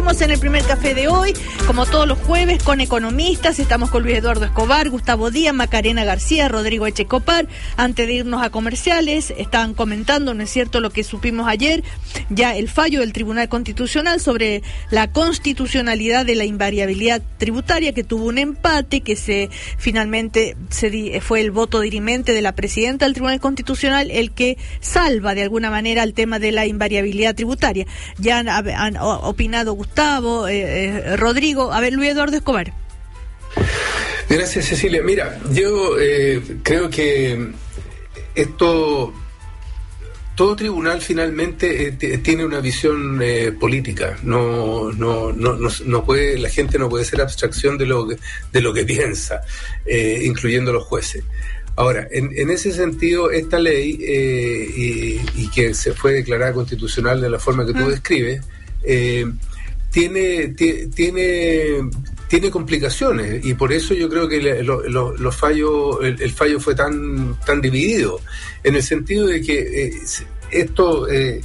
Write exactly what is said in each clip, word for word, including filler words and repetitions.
Seguimos en el primer café de hoy, como todos los jueves, con economistas. Estamos con Luis Eduardo Escobar, Gustavo Díaz, Macarena García, Rodrigo Echecopar. Antes de irnos a comerciales, estaban comentando, ¿no es cierto?, lo que supimos ayer, ya el fallo del Tribunal Constitucional sobre la constitucionalidad de la invariabilidad tributaria, que tuvo un empate, que se finalmente se di, fue el voto dirimente de la presidenta del Tribunal Constitucional el que salva de alguna manera el tema de la invariabilidad tributaria. Ya han, han opinado Gustavo, eh, eh, Rodrigo. A ver, Luis Eduardo Escobar. Gracias, Cecilia. Mira, yo eh, creo que esto, todo tribunal finalmente eh, t- tiene una visión eh, política. No, no, no, no, no puede, la gente no puede ser abstracción de lo que, de lo que piensa, eh, incluyendo los jueces. Ahora, en, en ese sentido, esta ley, eh, y, y que se fue declarada constitucional de la forma que tú describes, eh, tiene, t- tiene, tiene complicaciones, y por eso yo creo que le, lo, lo, los fallos, el, el fallo fue tan, tan dividido, en el sentido de que eh, esto, eh,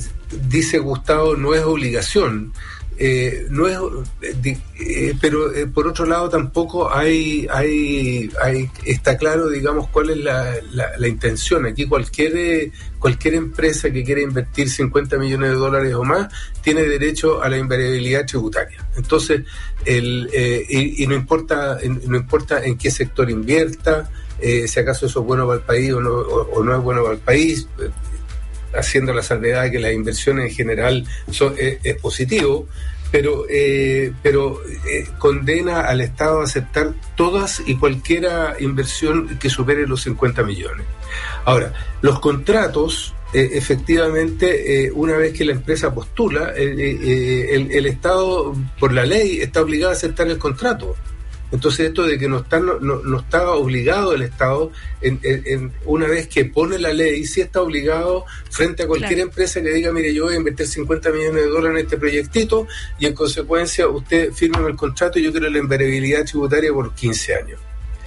dice Gustavo, no es obligación. Eh, no es, eh, eh, pero eh, por otro lado tampoco hay, hay, hay está claro, digamos, cuál es la, la, la intención. Aquí cualquier eh, cualquier empresa que quiera invertir cincuenta millones de dólares o más tiene derecho a la invariabilidad tributaria. Entonces, el, eh, y, y no importa no importa en qué sector invierta, eh, si acaso eso es bueno para el país o no, o, o no es bueno para el país, eh, haciendo la salvedad de que las inversiones en general son, es, es positivo, pero eh, pero eh, condena al Estado a aceptar todas y cualquiera inversión que supere los cincuenta millones. Ahora, los contratos, eh, efectivamente, eh, una vez que la empresa postula, eh, eh, el, el Estado, por la ley, está obligado a aceptar el contrato. Entonces, esto de que no está, no, no está obligado el Estado, en, en, en una vez que pone la ley, sí está obligado frente a cualquier claro. empresa que diga, mire, yo voy a invertir cincuenta millones de dólares en este proyectito, y en consecuencia usted firma el contrato y yo quiero la invariabilidad tributaria por quince años.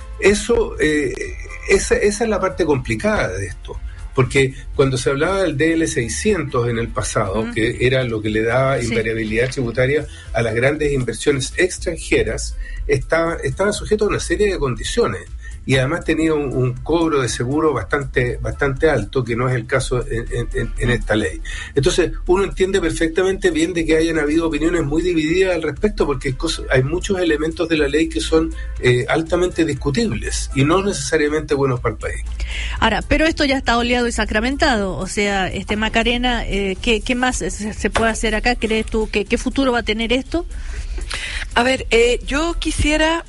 Eso, eh, esa, esa es la parte complicada de esto. Porque cuando se hablaba del D L seiscientos en el pasado, uh-huh. que era lo que le daba invariabilidad sí. tributaria a las grandes inversiones extranjeras, estaba, estaba sujeto a una serie de condiciones, y además tenía un, un cobro de seguro bastante bastante alto, que no es el caso en, en, en esta ley. Entonces, uno entiende perfectamente bien de que hayan habido opiniones muy divididas al respecto, porque hay, cosas, hay muchos elementos de la ley que son eh, altamente discutibles y no necesariamente buenos para el país. Ahora, pero esto ya está oleado y sacramentado, o sea, este Macarena, eh, ¿qué, ¿qué más se puede hacer acá? ¿Crees tú que qué futuro va a tener esto? A ver, eh, yo quisiera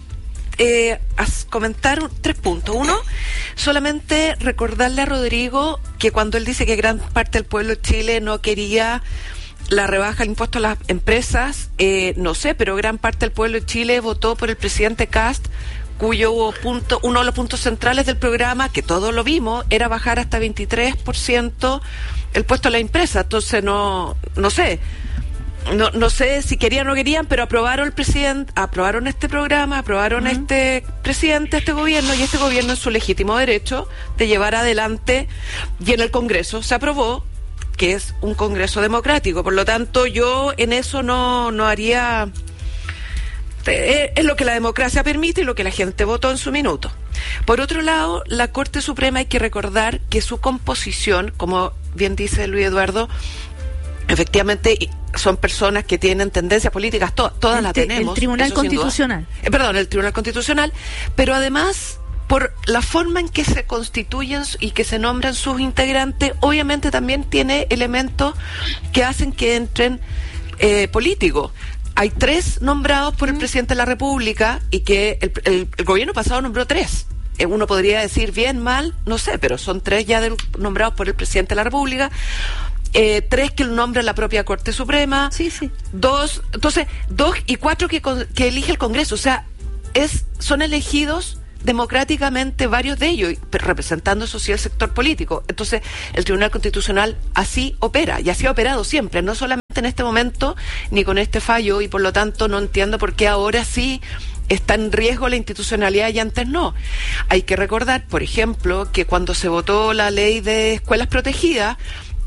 eh, as, comentar tres puntos. Uno, solamente recordarle a Rodrigo que cuando él dice que gran parte del pueblo de Chile no quería la rebaja del impuesto a las empresas, eh, no sé, pero gran parte del pueblo de Chile votó por el presidente Kast, cuyo punto, uno de los puntos centrales del programa, que todos lo vimos, era bajar hasta veintitrés por ciento el impuesto a la empresa. Entonces, no no sé, no no sé si querían o no querían, pero aprobaron el presidente, aprobaron este programa, aprobaron uh-huh. a este presidente, a este gobierno, y este gobierno en su legítimo derecho de llevar adelante, y en el Congreso se aprobó, que es un Congreso democrático. Por lo tanto, yo en eso no, no haría... Es lo que la democracia permite y lo que la gente votó en su minuto. Por otro lado, la Corte Suprema, hay que recordar que su composición, como bien dice Luis Eduardo, efectivamente son personas que tienen tendencias políticas, to- todas las tenemos. El Tribunal Constitucional. Eh, perdón, el Tribunal Constitucional, pero además, por la forma en que se constituyen y que se nombran sus integrantes, obviamente también tiene elementos que hacen que entren eh, políticos. Hay tres nombrados por el presidente de la República, y que el, el, el gobierno pasado nombró tres. Uno podría decir bien, mal, no sé, pero son tres ya del, nombrados por el presidente de la República. Eh, tres que lo nombra la propia Corte Suprema. Sí, sí. Dos, entonces, dos y cuatro que, que elige el Congreso. O sea, es son elegidos democráticamente varios de ellos, representando eso sí el sector político. Entonces, el Tribunal Constitucional así opera, y así ha operado siempre, no solamente en este momento, ni con este fallo, y por lo tanto no entiendo por qué ahora sí está en riesgo la institucionalidad y antes no. Hay que recordar, por ejemplo, que cuando se votó la ley de escuelas protegidas,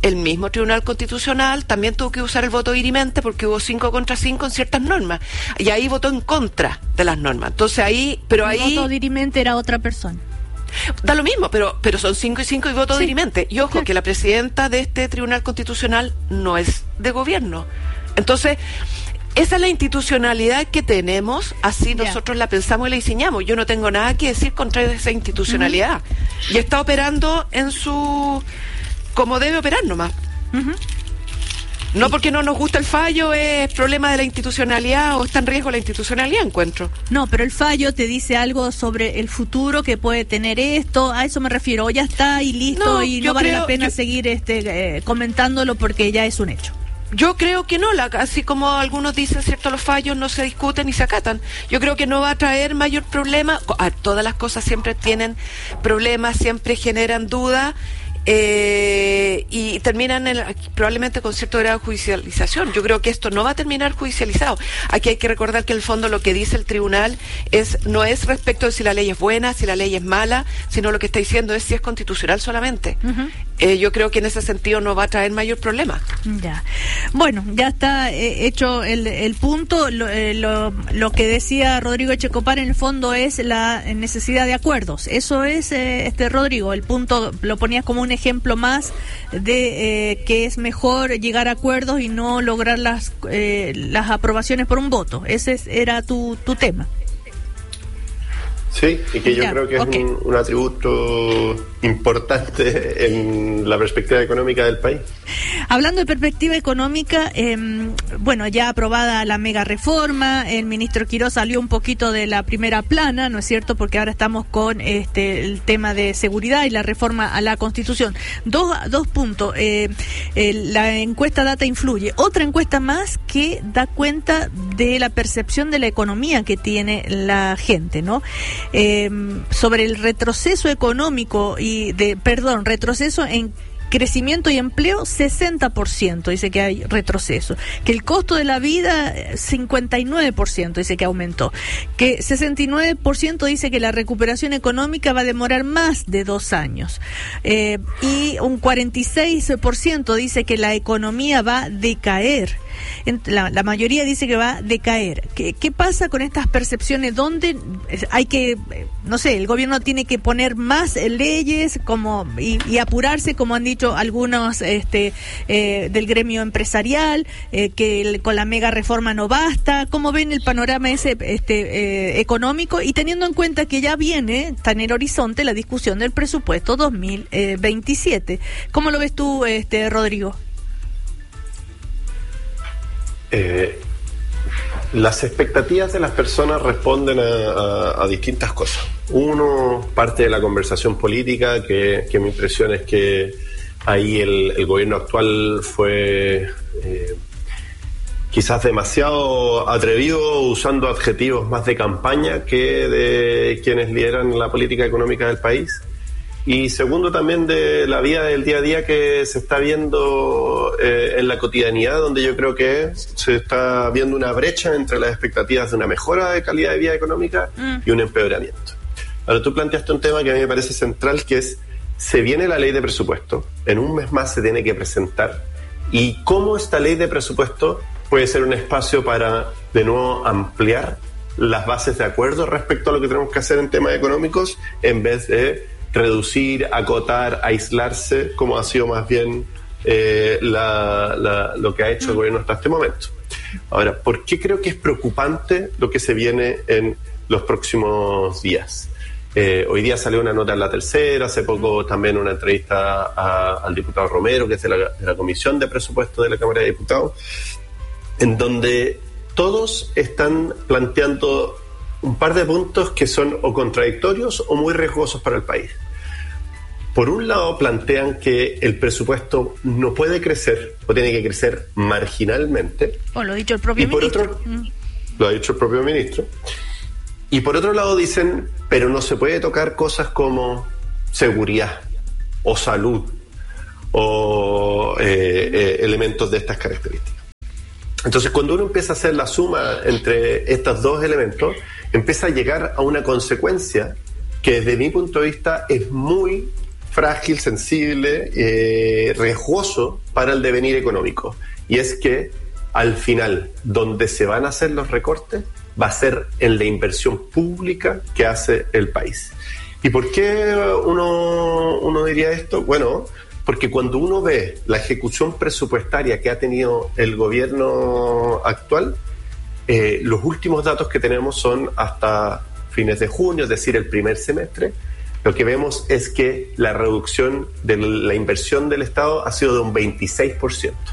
el mismo Tribunal Constitucional también tuvo que usar el voto dirimente porque hubo cinco contra cinco en ciertas normas. Y ahí votó en contra de las normas. Entonces ahí, pero el ahí... El voto dirimente era otra persona. Da lo mismo, pero pero son cinco y cinco y voto sí, dirimente. Y ojo, claro, que la presidenta de este Tribunal Constitucional no es de gobierno. Entonces, esa es la institucionalidad que tenemos, así yeah. nosotros la pensamos y la diseñamos. Yo no tengo nada que decir contra esa institucionalidad. Uh-huh. Y está operando en su... como debe operar nomás. Uh-huh. No porque no nos gusta el fallo es problema de la institucionalidad o está en riesgo la institucionalidad, encuentro. No, pero el fallo te dice algo sobre el futuro que puede tener esto, a eso me refiero, o ya está y listo no, y no vale creo, la pena yo, seguir este eh, comentándolo porque ya es un hecho. Yo creo que no, la, así como algunos dicen, cierto, los fallos no se discuten ni se acatan. Yo creo que no va a traer mayor problema. Ah, todas las cosas siempre tienen problemas, siempre generan dudas. Eh, y terminan en, probablemente con cierto grado de judicialización. Yo creo que esto no va a terminar judicializado. Aquí hay que recordar que en el fondo lo que dice el tribunal es no es respecto de si la ley es buena, si la ley es mala, sino lo que está diciendo es si es constitucional solamente. Uh-huh. Eh, yo creo que en ese sentido no va a traer mayor problema. Ya. Bueno, ya está eh, hecho el, el punto. Lo, eh, lo, lo que decía Rodrigo Echecopar en el fondo es la necesidad de acuerdos. Eso es, eh, este Rodrigo, el punto lo ponías como un ejemplo más de eh, que es mejor llegar a acuerdos y no lograr las eh, las aprobaciones por un voto. Ese es, era tu, tu tema. Sí, y que yo ya, creo que okay. es un, un atributo importante en la perspectiva económica del país. Hablando de perspectiva económica, eh, bueno, ya aprobada la mega reforma, el ministro Quirós salió un poquito de la primera plana, ¿no es cierto? Porque ahora estamos con este el tema de seguridad y la reforma a la Constitución. Dos, dos puntos. Eh, eh, la encuesta Data Influye. Otra encuesta más que da cuenta de la percepción de la economía que tiene la gente, ¿no? Eh, sobre el retroceso económico y de, perdón, retroceso en crecimiento y empleo, sesenta por ciento dice que hay retroceso. Que el costo de la vida, cincuenta y nueve por ciento dice que aumentó. Que sesenta y nueve por ciento dice que la recuperación económica va a demorar más de dos años. Eh, y un cuarenta y seis por ciento dice que la economía va a decaer. La, la mayoría dice que va a decaer. ¿Qué, qué pasa con estas percepciones? ¿Dónde hay que, no sé, el gobierno tiene que poner más leyes como y, y apurarse, como han dicho algunos este, eh, del gremio empresarial, eh, que el, con la mega reforma no basta? ¿Cómo ven el panorama ese este, eh, económico? Y teniendo en cuenta que ya viene, está en el horizonte la discusión del presupuesto dos mil veintisiete. ¿Cómo lo ves tú, este, Rodrigo? Eh, las expectativas de las personas responden a, a, a distintas cosas. Uno, parte de la conversación política, que, que mi impresión es que ahí el, el gobierno actual fue eh, quizás demasiado atrevido, usando adjetivos más de campaña que de quienes lideran la política económica del país. Y segundo, también de la vida del día a día que se está viendo eh, en la cotidianidad, donde yo creo que se está viendo una brecha entre las expectativas de una mejora de calidad de vida económica mm. y un empeoramiento. Ahora, tú planteaste un tema que a mí me parece central, que es, se viene la ley de presupuesto, en un mes más se tiene que presentar, y cómo esta ley de presupuesto puede ser un espacio para, de nuevo, ampliar las bases de acuerdo respecto a lo que tenemos que hacer en temas económicos, en vez de reducir, acotar, aislarse, como ha sido más bien eh, la, la, lo que ha hecho el gobierno hasta este momento. Ahora, ¿por qué creo que es preocupante lo que se viene en los próximos días? Eh, hoy día salió una nota en La Tercera, hace poco también una entrevista a, al diputado Romero, que es de la, de la Comisión de Presupuesto de la Cámara de Diputados, en donde todos están planteando un par de puntos que son o contradictorios o muy riesgosos para el país. Por un lado, plantean que el presupuesto no puede crecer o tiene que crecer marginalmente. O lo ha dicho el propio y por ministro. Otro, mm. Lo ha dicho el propio ministro. Y por otro lado dicen, pero no se puede tocar cosas como seguridad o salud o eh, eh, elementos de estas características. Entonces, cuando uno empieza a hacer la suma entre estos dos elementos, empieza a llegar a una consecuencia que desde mi punto de vista es muy frágil, sensible, eh, riesgoso para el devenir económico. Y es que al final, donde se van a hacer los recortes, va a ser en la inversión pública que hace el país. ¿Y por qué uno, uno diría esto? Bueno, porque cuando uno ve la ejecución presupuestaria que ha tenido el gobierno actual, eh, los últimos datos que tenemos son hasta fines de junio, es decir, el primer semestre. Lo que vemos es que la reducción de la inversión del Estado ha sido de un veintiséis por ciento.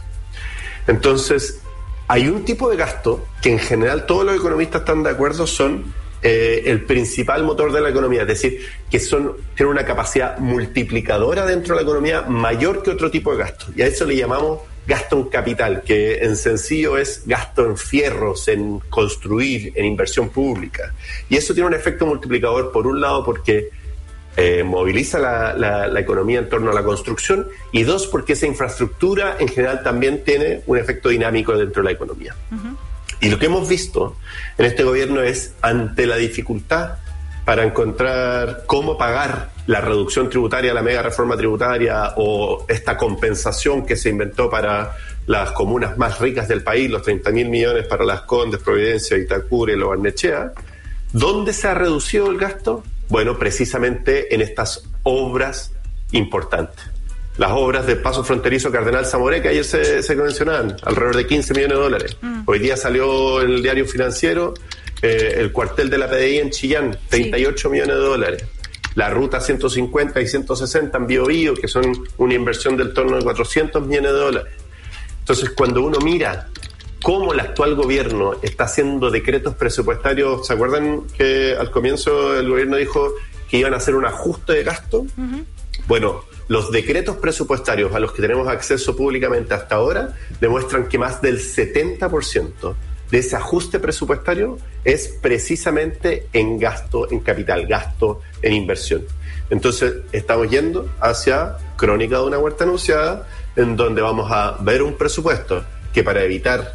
Entonces, hay un tipo de gasto que en general todos los economistas están de acuerdo son eh, el principal motor de la economía, es decir, que son tienen una capacidad multiplicadora dentro de la economía mayor que otro tipo de gasto. Y a eso le llamamos gasto en capital, que en sencillo es gasto en fierros, en construir, en inversión pública. Y eso tiene un efecto multiplicador, por un lado, porque eh, moviliza la, la, la economía en torno a la construcción, y dos, porque esa infraestructura en general también tiene un efecto dinámico dentro de la economía. Uh-huh. Y lo que hemos visto en este gobierno es, ante la dificultad para encontrar cómo pagar la reducción tributaria, la mega reforma tributaria o esta compensación que se inventó para las comunas más ricas del país, los treinta mil millones para Las Condes, Providencia, Itacura y Lo Barnechea, ¿dónde se ha reducido el gasto? Bueno, precisamente en estas obras importantes. Las obras del paso fronterizo Cardenal Zamoré, que ayer se, se mencionaban, alrededor de quince millones de dólares. Mm. Hoy día salió en el diario financiero eh, el cuartel de la P D I en Chillán, treinta y ocho sí. millones de dólares. La ruta ciento cincuenta y ciento sesenta en Biobío, que son una inversión del torno de cuatrocientos millones de dólares. Entonces, cuando uno mira cómo el actual gobierno está haciendo decretos presupuestarios, ¿se acuerdan que al comienzo el gobierno dijo que iban a hacer un ajuste de gasto? Uh-huh. Bueno, los decretos presupuestarios a los que tenemos acceso públicamente hasta ahora demuestran que más del setenta por ciento de ese ajuste presupuestario es precisamente en gasto en capital, gasto en inversión. Entonces, estamos yendo hacia crónica de una huerta anunciada, en donde vamos a ver un presupuesto que, para evitar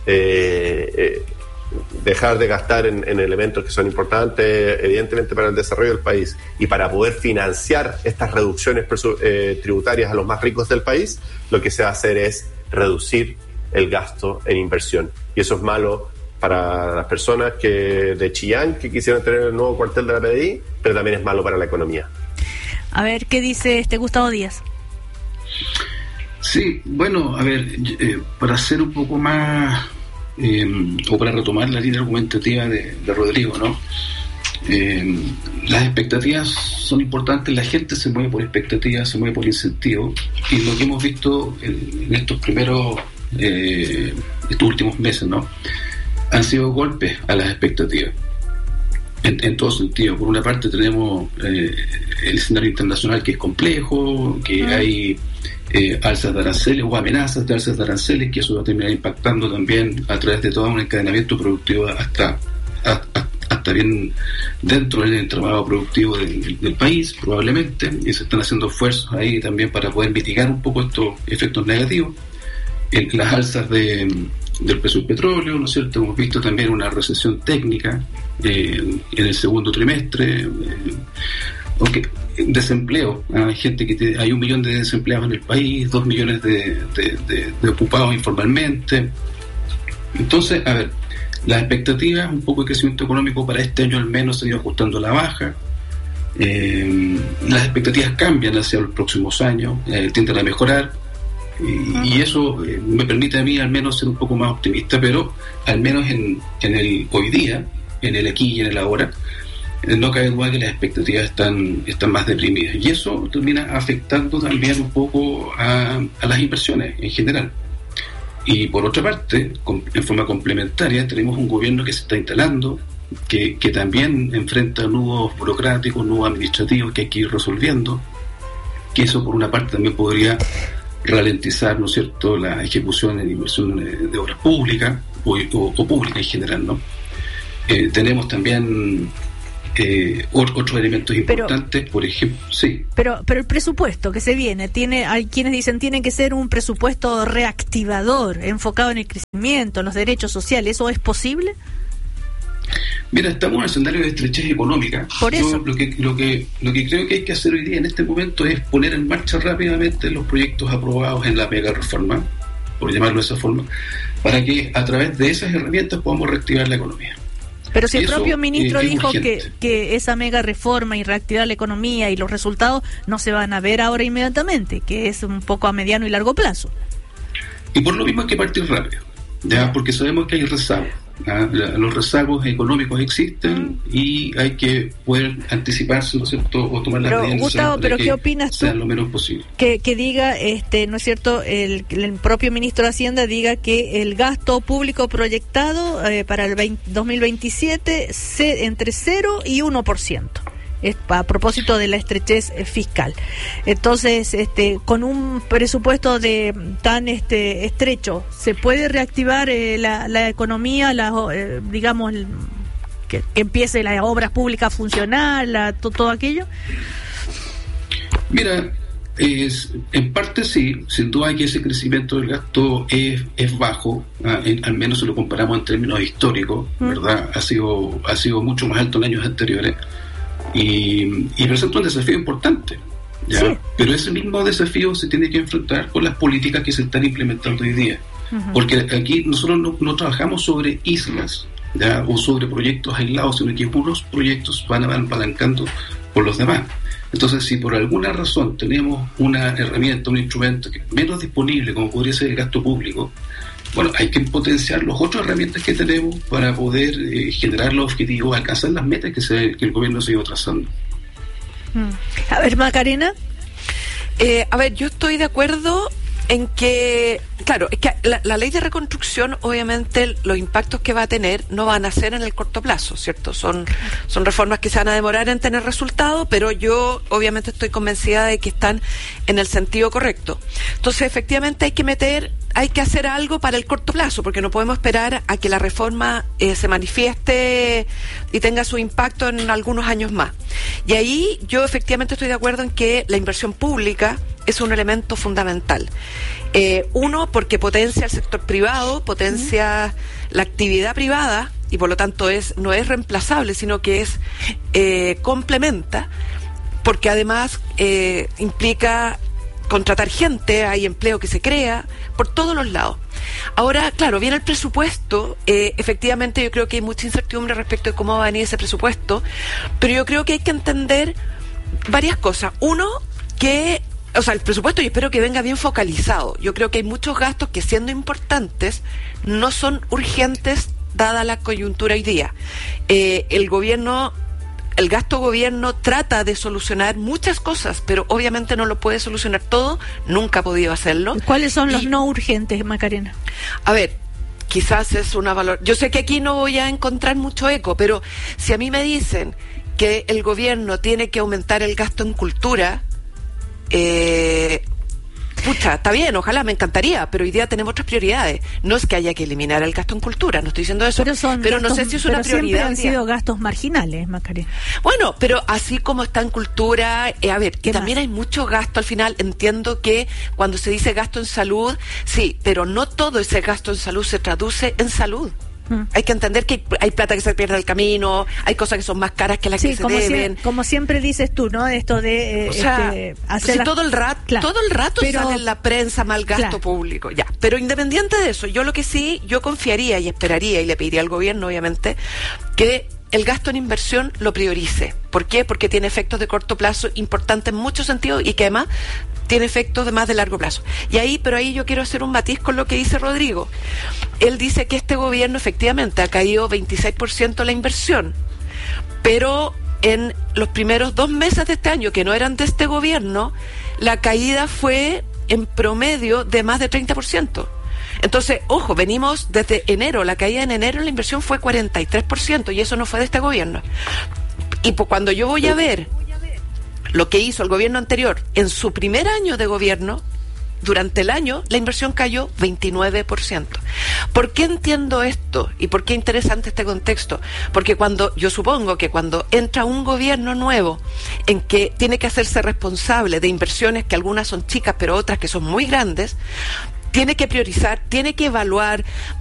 eh, eh, dejar de gastar en, en elementos que son importantes evidentemente para el desarrollo del país y para poder financiar estas reducciones presu- eh, tributarias a los más ricos del país, lo que se va a hacer es reducir el gasto en inversión. Y eso es malo para las personas que de Chillán que quisieran tener el nuevo cuartel de la P D I, pero también es malo para la economía. A ver, ¿qué dice este Gustavo Díaz? Sí, bueno, a ver, eh, para ser un poco más, eh, o para retomar la línea argumentativa de, de Rodrigo, ¿no? Eh, las expectativas son importantes, la gente se mueve por expectativas, se mueve por incentivos, y lo que hemos visto en, en estos primeros, eh, estos últimos meses, ¿no? Han sido golpes a las expectativas. En, en todo sentido. Por una parte tenemos eh, el escenario internacional, que es complejo, que uh-huh. hay eh, alzas de aranceles o amenazas de alzas de aranceles, que eso va a terminar impactando también a través de todo un encadenamiento productivo hasta, hasta, hasta bien dentro del entramado productivo del, del país, probablemente, y se están haciendo esfuerzos ahí también para poder mitigar un poco estos efectos negativos. En las alzas de del precio del petróleo, ¿no es cierto? Hemos visto también una recesión técnica eh, en el segundo trimestre, eh, aunque desempleo, hay gente que te, hay un millón de desempleados en el país, dos millones de, de, de, de ocupados informalmente. Entonces, a ver, las expectativas, un poco de crecimiento económico para este año al menos se ha ido ajustando a la baja. Eh, las expectativas cambian hacia los próximos años, eh, tienden a mejorar. Y, y eso eh, me permite a mí al menos ser un poco más optimista, pero al menos en, en el hoy día, en el aquí y en el ahora, eh, no cabe duda que las expectativas están, están más deprimidas, y eso termina afectando también un poco a, a las inversiones en general. Y por otra parte, con, en forma complementaria, tenemos un gobierno que se está instalando, que, que también enfrenta nudos burocráticos, nudos administrativos que hay que ir resolviendo, que eso por una parte también podría ralentizar, ¿no es cierto?, la ejecución en inversión de, de obras públicas o, o, o públicas en general, ¿no? Eh, tenemos también eh, otros elementos importantes, pero, por ejemplo, sí. Pero, pero el presupuesto que se viene, tiene, hay quienes dicen tiene que ser un presupuesto reactivador, enfocado en el crecimiento, en los derechos sociales, ¿eso es posible? Mira, estamos en un escenario de estrechez económica. Por eso. Yo, lo que lo que lo que creo que hay que hacer hoy día en este momento es poner en marcha rápidamente los proyectos aprobados en la mega reforma, por llamarlo de esa forma, para que a través de esas herramientas podamos reactivar la economía. Pero si el Eso, propio ministro eh, dijo que, urgente. que esa mega reforma y reactivar la economía y los resultados no se van a ver ahora inmediatamente, que es un poco a mediano y largo plazo. Y por lo mismo hay que partir rápido, ya, porque sabemos que hay rezagos. ¿Ah? Los rezagos económicos existen y hay que poder anticiparse, ¿no es cierto?, o tomar las Pero, medidas Gustavo, pero que ¿qué opinas tú? sea lo menos posible. Que, que diga, este, ¿no es cierto?, el, el propio ministro de Hacienda diga que el gasto público proyectado eh, para el veinte, dos mil veintisiete se, entre cero y uno por ciento. Es a propósito de la estrechez eh, fiscal. Entonces, este, con un presupuesto de tan este estrecho, ¿se puede reactivar eh, la, la economía, la, eh, digamos, el, que, que empiece las obras públicas a funcionar, la, to, todo aquello? Mira, es, en parte sí, sin duda que ese crecimiento del gasto es, es bajo, ah, en, al menos si lo comparamos en términos históricos, mm. ¿verdad? Ha sido, ha sido mucho más alto en años anteriores. Y, y presenta un desafío importante, ¿ya? Sí. Pero ese mismo desafío se tiene que enfrentar con las políticas que se están implementando hoy día, uh-huh. porque aquí nosotros no, no trabajamos sobre islas, ¿ya?, o sobre proyectos aislados, sino que unos proyectos van apalancando por los demás. Entonces, si por alguna razón tenemos una herramienta, un instrumento que es menos disponible, como podría ser el gasto público, bueno, hay que potenciar las otras herramientas que tenemos para poder eh, generar los objetivos, alcanzar las metas que, se, que el gobierno se iba trazando. Mm. A ver, Macarena. Eh, a ver, yo estoy de acuerdo en que, claro, es que la, la ley de reconstrucción, obviamente, los impactos que va a tener no van a ser en el corto plazo, ¿cierto? Son, son reformas que se van a demorar en tener resultados, pero yo, obviamente, estoy convencida de que están en el sentido correcto. Entonces, efectivamente, hay que meter... hay que hacer algo para el corto plazo, porque no podemos esperar a que la reforma eh, se manifieste y tenga su impacto en algunos años más. Y ahí yo efectivamente estoy de acuerdo en que la inversión pública es un elemento fundamental. Eh, uno, porque potencia el sector privado, potencia uh-huh. la actividad privada, y por lo tanto es no es reemplazable, sino que es eh, complementa, porque además eh, implica contratar gente, hay empleo que se crea por todos los lados. Ahora, claro, viene el presupuesto, eh, efectivamente yo creo que hay mucha incertidumbre respecto de cómo va a venir ese presupuesto, pero yo creo que hay que entender varias cosas. Uno, que, o sea, el presupuesto yo espero que venga bien focalizado. Yo creo que hay muchos gastos que, siendo importantes, no son urgentes dada la coyuntura hoy día. Eh, el gobierno... El gasto gobierno trata de solucionar muchas cosas, pero obviamente no lo puede solucionar todo, nunca ha podido hacerlo. ¿Cuáles son y, los no urgentes, Macarena? A ver, quizás es una valor... Yo sé que aquí no voy a encontrar mucho eco, pero si a mí me dicen que el gobierno tiene que aumentar el gasto en cultura, eh... pucha, está bien, ojalá, me encantaría, pero hoy día tenemos otras prioridades. No es que haya que eliminar el gasto en cultura, no estoy diciendo eso, pero, son pero gastos, no sé si es una pero prioridad. Siempre han sido gastos marginales, Macarena. Bueno, pero así como está en cultura, eh, a ver, que también más? hay mucho gasto al final. Entiendo que cuando se dice gasto en salud, sí, pero no todo ese gasto en salud se traduce en salud. Hmm. Hay que entender que hay plata que se pierde en el camino, hay cosas que son más caras que las sí, que se como deben. Si, como siempre dices tú, ¿no? Esto de eh, o sea, este, hacer si las... todo el rato, claro, todo el rato pero... sale en la prensa mal gasto claro. público, ya. Pero independiente de eso, yo lo que sí, yo confiaría y esperaría y le pediría al gobierno, obviamente, que el gasto en inversión lo priorice. ¿Por qué? Porque tiene efectos de corto plazo importantes en muchos sentidos y que además tiene efectos de más de largo plazo. Y ahí, pero ahí yo quiero hacer un matiz con lo que dice Rodrigo. Él dice que este gobierno efectivamente ha caído veintiséis por ciento la inversión, pero en los primeros dos meses de este año, que no eran de este gobierno, la caída fue en promedio de más de treinta por ciento. Entonces, ojo, venimos desde enero, la caída en enero en la inversión fue cuarenta y tres por ciento y eso no fue de este gobierno. Y pues cuando yo voy a ver lo que hizo el gobierno anterior en su primer año de gobierno, durante el año la inversión cayó veintinueve por ciento. ¿Por qué entiendo esto? ¿Y por qué es interesante este contexto? Porque cuando, yo supongo que cuando entra un gobierno nuevo en que tiene que hacerse responsable de inversiones que algunas son chicas pero otras que son muy grandes, tiene que priorizar, tiene que evaluar,